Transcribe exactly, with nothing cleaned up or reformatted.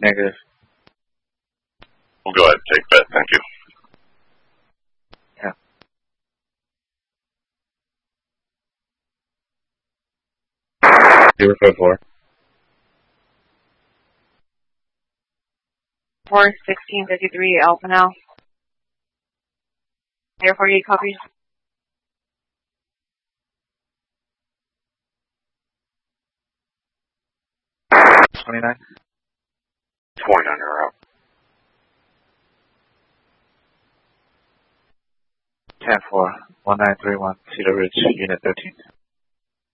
Negative. We'll go ahead and take bet. Thank you. Yeah. Zero five four. four sixteen fifty-three Alpha now. Air forty-eight copies. twenty-nine. twenty-nine are out. ten four. one nine three one. Cedar Ridge, Unit thirteen.